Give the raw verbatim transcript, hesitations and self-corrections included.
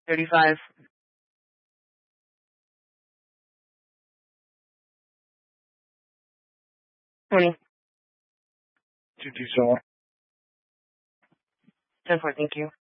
thirty-five. twenty. two two seven. ten four, thank you.